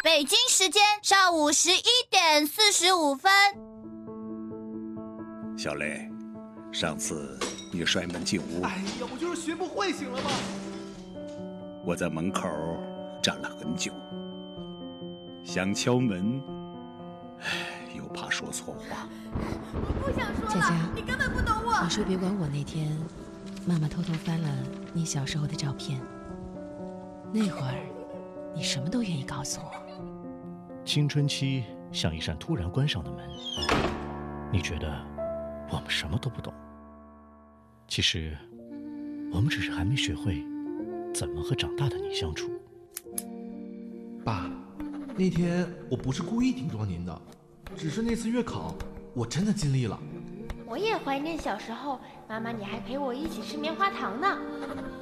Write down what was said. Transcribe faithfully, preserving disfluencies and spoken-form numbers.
北京时间上午十一点四十五分。 小雷，上次你摔门进屋， 哎呀，我就是学不会，行了吗？ 我在门口站了很久，想敲门，又怕说错话。 我不想说了， 佳佳， 你根本不懂我。 你说别管我那天，妈妈偷偷翻了你小时候的照片。那会儿，你什么都愿意告诉我。 青春期像一扇突然关上的门，你觉得我们什么都不懂，其实我们只是还没学会怎么和长大的你相处。 爸，那天我不是故意顶撞您的，只是那次月考我真的尽力了。 我也怀念小时候，妈妈你还陪我一起吃棉花糖呢。